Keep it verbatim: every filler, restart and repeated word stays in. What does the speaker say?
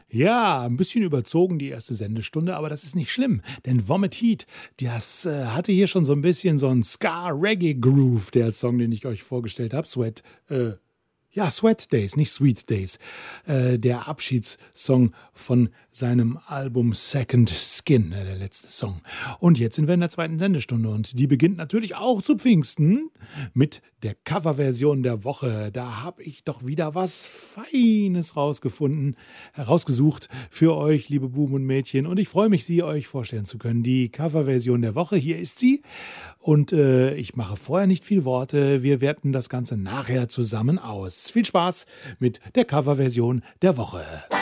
Ja, ein bisschen überzogen die erste Sendestunde, aber das ist nicht schlimm, denn Vomit Heat, das äh, hatte hier schon so ein bisschen so 'n Ska-Reggae-Groove, der Song, den ich euch vorgestellt habe. Sweat, äh, ja, Sweat Days, nicht Sweet Days. Äh, der Abschiedssong von seinem Album Second Skin, äh, der letzte Song. Und jetzt sind wir in der zweiten Sendestunde und die beginnt natürlich auch zu Pfingsten mit der Coverversion der Woche. Da habe ich doch wieder was Feines rausgefunden, herausgesucht für euch, liebe Buben und Mädchen. Und ich freue mich, sie euch vorstellen zu können. Die Coverversion der Woche, hier ist sie. Und äh, ich mache vorher nicht viel Worte. Wir werten das Ganze nachher zusammen aus. Viel Spaß mit der Coverversion der Woche.